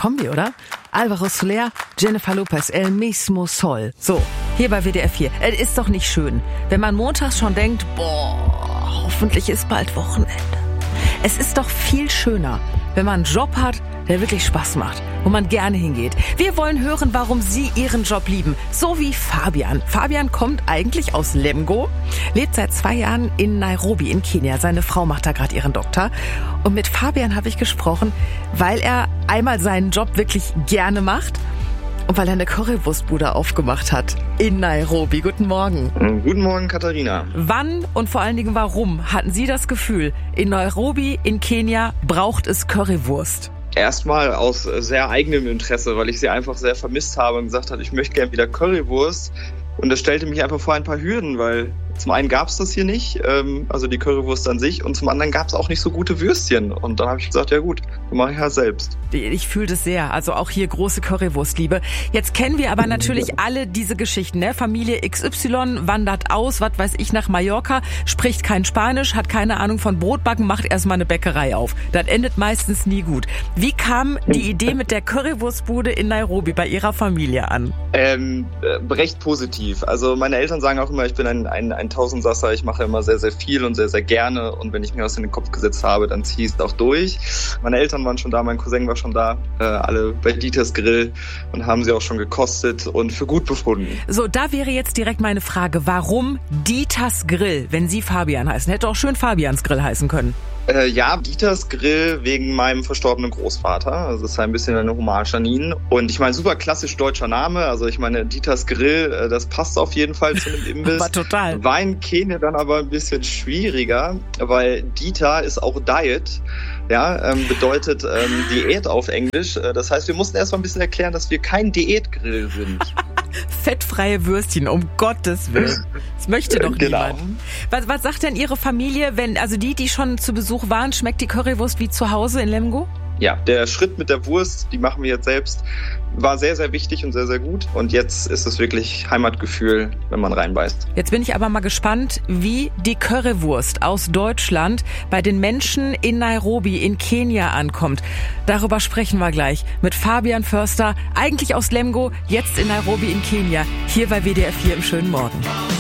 Kombi, oder? Alvaro Soler, Jennifer Lopez, El Mismo Sol. So, hier bei WDR 4. Es ist doch nicht schön, wenn man montags schon denkt, boah, hoffentlich ist bald Wochenende. Es ist doch viel schöner, wenn man einen Job hat, der wirklich Spaß macht, wo man gerne hingeht. Wir wollen hören, warum Sie Ihren Job lieben, so wie Fabian. Fabian kommt eigentlich aus Lemgo, lebt seit 2 Jahren in Nairobi in Kenia. Seine Frau macht da gerade ihren Doktor. Und mit Fabian habe ich gesprochen, weil er einmal seinen Job wirklich gerne macht und weil er eine Currywurstbude aufgemacht hat in Nairobi. Guten Morgen. Guten Morgen, Katharina. Wann und vor allen Dingen warum hatten Sie das Gefühl, in Nairobi in Kenia braucht es Currywurst? Erstmal aus sehr eigenem Interesse, weil ich sie einfach sehr vermisst habe und gesagt habe, ich möchte gerne wieder Currywurst. Und das stellte mich einfach vor ein paar Hürden, weil zum einen gab es das hier nicht, also die Currywurst an sich, und zum anderen gab es auch nicht so gute Würstchen. Und dann habe ich gesagt, ja gut, dann mache ich halt selbst. Ich fühle das sehr, also auch hier große Currywurstliebe. Jetzt kennen wir aber natürlich alle diese Geschichten, ne? Familie XY wandert aus, was weiß ich, nach Mallorca, spricht kein Spanisch, hat keine Ahnung von Brotbacken, macht erstmal eine Bäckerei auf. Das endet meistens nie gut. Wie kam die Idee mit der Currywurstbude in Nairobi bei Ihrer Familie an? Recht positiv. Also meine Eltern sagen auch immer, ich bin ein Tausendsasser, ich mache immer sehr, sehr viel und sehr, sehr gerne, und wenn ich mir was in den Kopf gesetzt habe, dann ziehe ich es auch durch. Meine Eltern waren schon da, mein Cousin war schon da, alle bei Dieters Grill, und haben sie auch schon gekostet und für gut befunden. So, da wäre jetzt direkt meine Frage, warum Dieters Grill, wenn Sie Fabian heißen? Hätte auch schön Fabians Grill heißen können. Ja, Dieters Grill wegen meinem verstorbenen Großvater. Also das ist ein bisschen eine Hommage an ihn. Und ich meine, super klassisch deutscher Name. Also ich meine, Dieters Grill, das passt auf jeden Fall zu einem Imbiss. Aber total. War in Kenia dann aber ein bisschen schwieriger, weil Dieter ist auch Diet. Ja, bedeutet Diät auf Englisch. Das heißt, wir mussten erst mal ein bisschen erklären, dass wir kein Diätgrill sind. Fettfreie Würstchen, um Gottes Willen. Das möchte doch niemand. Was sagt denn Ihre Familie, wenn, also die schon zu Besuch waren, schmeckt die Currywurst wie zu Hause in Lemgo? Ja, der Schritt mit der Wurst, die machen wir jetzt selbst, war sehr, sehr wichtig und sehr, sehr gut. Und jetzt ist es wirklich Heimatgefühl, wenn man reinbeißt. Jetzt bin ich aber mal gespannt, wie die Currywurst aus Deutschland bei den Menschen in Nairobi in Kenia ankommt. Darüber sprechen wir gleich mit Fabian Förster, eigentlich aus Lemgo, jetzt in Nairobi in Kenia, hier bei WDR 4 im schönen Morgen.